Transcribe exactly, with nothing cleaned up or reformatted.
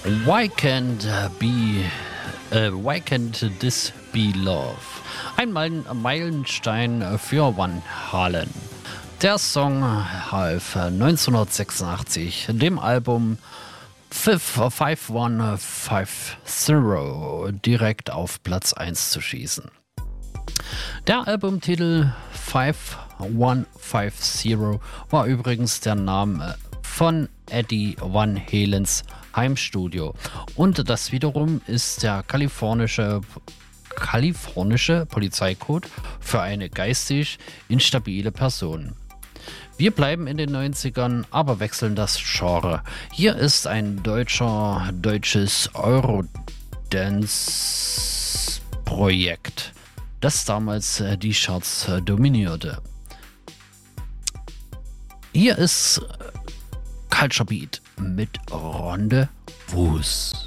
Why can't uh, be uh, Why can't this be love? Ein Meil- Meilenstein für Van Halen. Der Song half neunzehnhundertsechsundachtzig dem Album fünf eins fünf null direkt auf Platz eins zu schießen. Der Albumtitel fünf eins fünf null war übrigens der Name von Eddie Van Halens Heimstudio und das wiederum ist der kalifornische kalifornische Polizeicode für eine geistig instabile Person. Wir bleiben in den neunzigern, aber wechseln das Genre. Hier ist ein deutscher, deutsches Eurodance-Projekt, das damals die Charts dominierte. Hier ist Culture Beat mit Rendezvous.